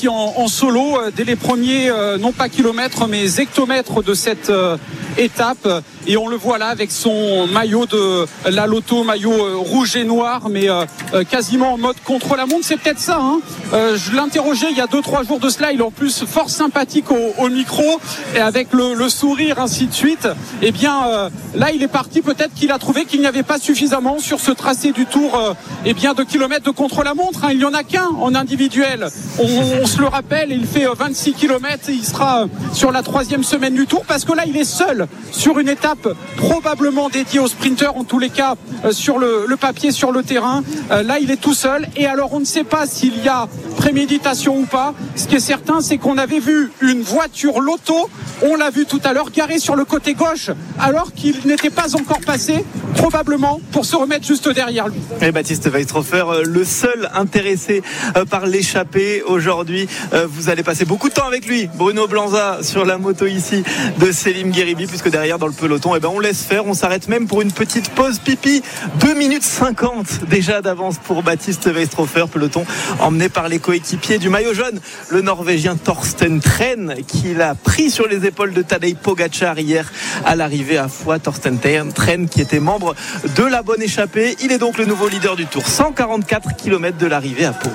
parti en solo dès les premiers, non pas kilomètres, mais hectomètres de cette étape. Et on le voit là avec son maillot de la Lotto, maillot rouge et noir, mais quasiment en mode contre-la-montre. C'est peut-être ça, hein. Je l'interrogeais il y a 2-3 jours de cela. Il est en plus fort sympathique au micro et avec le sourire, ainsi de suite. Eh bien, là, il est parti. Peut-être qu'il a trouvé qu'il n'y avait pas suffisamment sur ce tracé du Tour de kilomètres de contre-la-montre. Hein. Il n'y en a qu'un en individuel. On se le rappelle, il fait 26 kilomètres. Il sera sur la 3e semaine du Tour parce que là, il est seul sur une étape probablement dédiée aux sprinteurs, en tous les cas sur le papier, sur le terrain. Là, il est tout seul. Et alors, on ne sait pas s'il y a préméditation ou pas. Ce qui est certain, c'est qu'on avait vu une voiture Lotto, on l'a vu tout à l'heure, garée sur le côté gauche, alors qu'il n'était pas encore passé, probablement pour se remettre juste derrière lui. Et Baptiste Weistrofer, le seul intéressé par l'échappée aujourd'hui. Vous allez passer beaucoup de temps avec lui, Bruno Blanza, sur la moto ici de Selim Gueribi, puisque derrière dans le peloton, on laisse faire, on s'arrête même pour une petite pause pipi. 2 minutes 50 déjà d'avance pour Baptiste Weistrofer, peloton emmené par les coéquipiers du maillot jaune, le Norvégien Thorsten Tren, qui l'a pris sur les épaules de Tadej Pogačar hier à l'arrivée à Foix. Thorsten Tren qui était membre de la bonne échappée, il est donc le nouveau leader du Tour. 144 km de l'arrivée à Pau.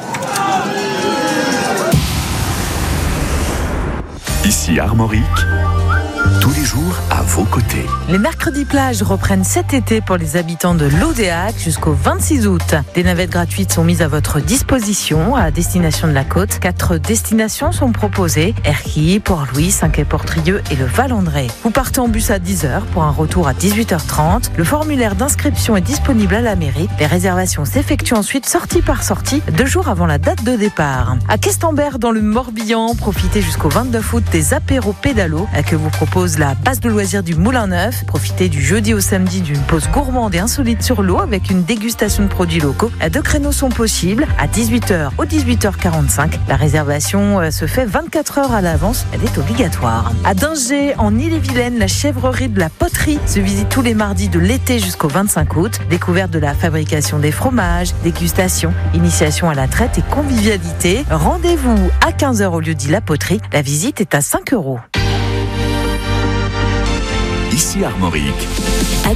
Ici Armorique, tous les jours à vos côtés. Les mercredis plages reprennent cet été pour les habitants de l'Odéac jusqu'au 26 août. Des navettes gratuites sont mises à votre disposition à destination de la côte. 4 destinations sont proposées: Erquy, Port-Louis, Saint-Quay-Portrieux et le Val-André. Vous partez en bus à 10h pour un retour à 18h30. Le formulaire d'inscription est disponible à la mairie. Les réservations s'effectuent ensuite sortie par sortie, 2 jours avant la date de départ. À Questembert dans le Morbihan, profitez jusqu'au 29 août des apéros pédalos que vous propose la base de loisirs du Moulin Neuf. Profitez du jeudi au samedi d'une pause gourmande et insolite sur l'eau avec une dégustation de produits locaux. 2 créneaux sont possibles à 18h ou 18h45. La réservation se fait 24 heures à l'avance. Elle est obligatoire. À Dingé, en Ille-et-Vilaine, la chèvrerie de la poterie se visite tous les mardis de l'été jusqu'au 25 août. Découverte de la fabrication des fromages, dégustation, initiation à la traite et convivialité. Rendez-vous à 15h au lieu dit la poterie. La visite est à 5 €. Ici Armorique.